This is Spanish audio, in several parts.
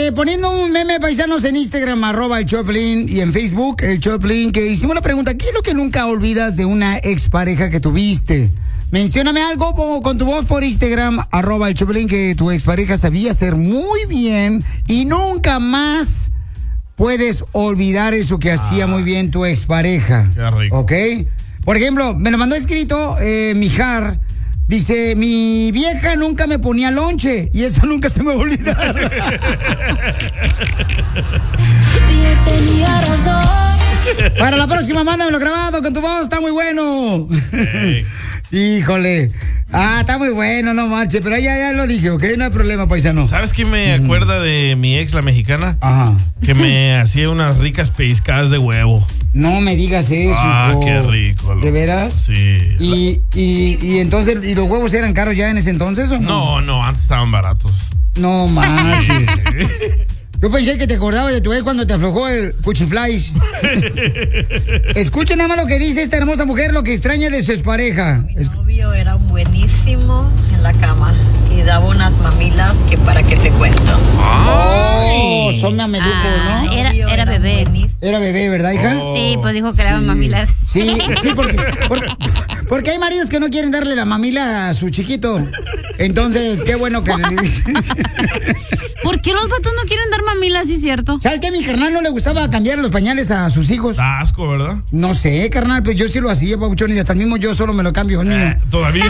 Poniendo un meme, paisanos, en Instagram, @el Choplin, y en Facebook, el Choplin, que hicimos la pregunta: ¿qué es lo que nunca olvidas de una expareja que tuviste? Mencióname algo con tu voz por Instagram, @el Choplin, que tu expareja sabía hacer muy bien y nunca más puedes olvidar eso que hacía muy bien tu expareja. Qué rico. ¿Ok? Por ejemplo, me lo mandó escrito Mijar. Dice, mi vieja nunca me ponía lonche y eso nunca se me va a olvidar. Para la próxima, mándamelo grabado con tu voz, está muy bueno. Hey. Híjole. Está muy bueno, no marche, pero ya lo dije, ¿ok? No hay problema, paisano. ¿Sabes qué me acuerda de mi ex, la mexicana? Ajá. Que me hacía unas ricas pellizcadas de huevo. No me digas eso. Qué rico. ¿De veras? Sí. Y entonces, ¿y los huevos eran caros ya en ese entonces o no? No, antes estaban baratos. No manches. Yo pensé que te acordabas de tu ex cuando te aflojó el cuchiflies. Escuchen nada más lo que dice esta hermosa mujer, lo que extraña de su expareja. Mi novio era buenísimo en la cama y daba unas mamilas que para qué te cuento. Son mamelucos, ¿no? Era bebé. Era bebé, ¿verdad, hija? Sí, pues dijo que eran mamilas. Sí, porque hay maridos que no quieren darle la mamila a su chiquito. Entonces, qué bueno que... ¿Por qué los vatos no quieren dar mamilas, sí, cierto? ¿Sabes qué? A mi carnal no le gustaba cambiar los pañales a sus hijos. Da asco, ¿verdad? No sé, carnal, pues yo sí lo hacía, papuchón, y hasta el mismo yo solo me lo cambio, el mío. Todavía.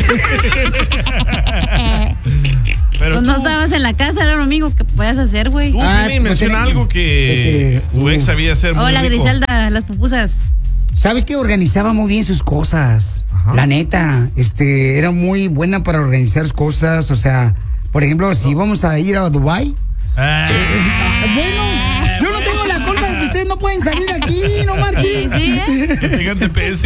Pero pues no estabas en la casa, era lo único que podías hacer, güey. Menciona algo que tu ex sabía hacer muy Hola, rico. Griselda, las pupusas. ¿Sabes que organizaba muy bien sus cosas? Ajá. La neta, era muy buena para organizar sus cosas, o sea, por ejemplo, si íbamos a ir a Dubái. Bueno, yo no tengo la culpa de que ustedes no pueden salir de aquí, no marchen. Que tengan TPS.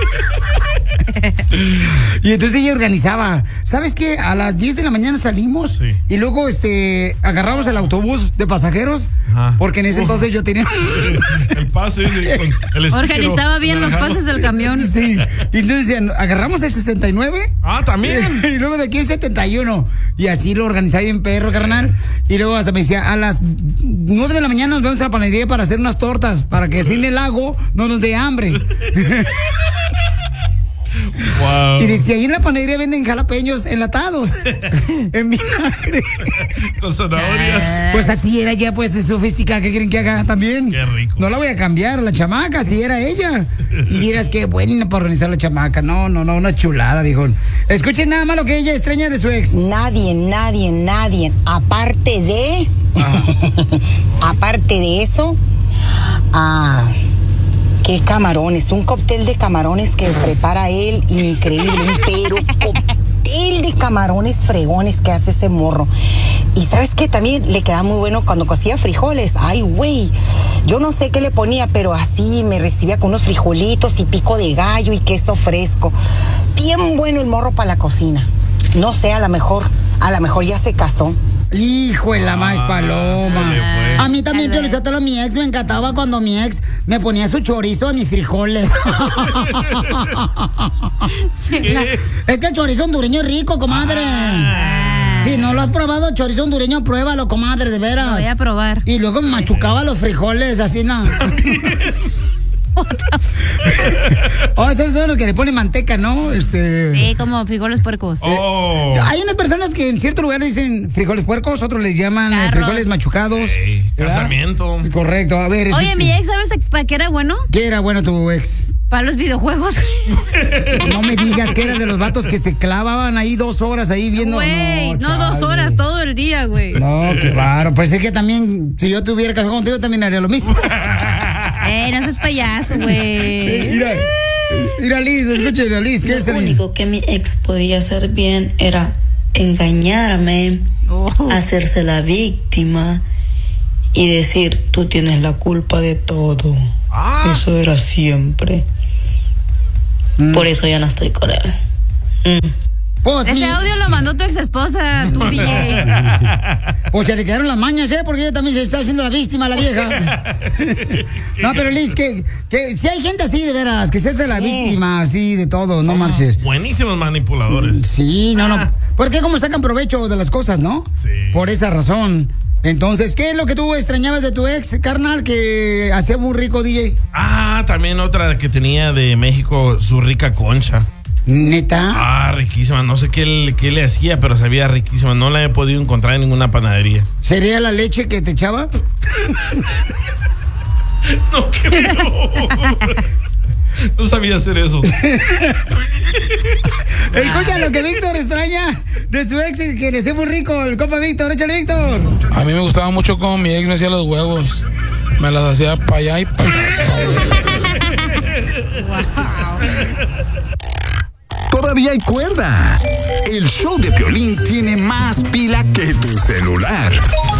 Y entonces ella organizaba. ¿Sabes qué? A las 10 de la mañana salimos y luego agarramos el autobús de pasajeros. Ajá. Porque en ese entonces yo tenía el pase con el organizaba bien los pases del camión. Sí. Y entonces agarramos el 69. También. Y luego de aquí el 71. Y así lo organizaba bien perro, carnal. Y luego hasta me decía, a las 9 de la mañana nos vemos a la panadería para hacer unas tortas, para que así en el lago no nos dé hambre. Wow. Y decía, ahí en la panadería venden jalapeños enlatados en vinagre con zanahorias. Pues así era ya, pues, de sofisticada. ¿Qué quieren que haga también? Qué rico. No la voy a cambiar, la chamaca, así era ella. Y dirás, qué buena para organizar la chamaca. No, una chulada, viejón. Escuchen nada más lo que ella extraña de su ex. Nadie. Aparte de eso, qué camarones, un cóctel de camarones que prepara él, increíble, pero cóctel de camarones fregones que hace ese morro. Y sabes que también le queda muy bueno cuando cocía frijoles. Ay, güey, yo no sé qué le ponía, pero así me recibía con unos frijolitos y pico de gallo y queso fresco. Bien bueno el morro para la cocina. No sé, a lo mejor ya se casó. Hijo de la más paloma. A mí también, Pio Lizotelo, mi ex me encantaba cuando mi ex me ponía su chorizo en mis frijoles. Es que el chorizo hondureño es rico, comadre. Si no lo has probado, chorizo hondureño, pruébalo, comadre, de veras. Lo voy a probar. Y luego me machucaba los frijoles, así, ¿no? Esos son los que le ponen manteca, ¿no? Sí, como frijoles puercos. Hay unas personas que en cierto lugar dicen frijoles puercos, otros les llaman frijoles machucados. Casamiento. Correcto, a ver. Oye, mi ex, ¿sabes para qué era bueno? ¿Qué era bueno tu ex? Para los videojuegos. No me digas que era de los vatos que se clavaban ahí 2 horas ahí viendo. Güey, no 2 horas, todo el día, güey. No, qué baro. Pues es que también, si yo te hubiera casado contigo, también haría lo mismo. No seas payaso, güey. Mira, Liz, escuchen, Liz, ¿qué es Lo único que mi ex podía hacer bien era engañarme, hacerse la víctima y decir, tú tienes la culpa de todo. Eso era siempre. Por eso ya no estoy con él. Pues ese audio lo mandó tu ex esposa, tu DJ. Pues se le quedaron las mañas, porque ella también se está haciendo la víctima, la vieja. No, pero Liz, que si hay gente así de veras, que se hace la víctima, así de todo, no marches. Buenísimos manipuladores. Sí, no. ¿Por qué? ¿Cómo sacan provecho de las cosas, no? Sí. Por esa razón. Entonces, ¿qué es lo que tú extrañabas de tu ex, carnal, que hacía muy rico, DJ? También otra que tenía de México, su rica concha. ¿Neta? Riquísima. No sé qué le hacía, pero sabía riquísima. No la he podido encontrar en ninguna panadería. ¿Sería la leche que te echaba? No creo. No sabía hacer eso. Escucha lo que Víctor extraña de su ex, que le hacía muy rico. El compa Víctor, échale, Víctor. A mí me gustaba mucho cómo mi ex me hacía los huevos. Me las hacía para allá y para allá. Todavía hay cuerda. El show de Piolín tiene más pila que tu celular.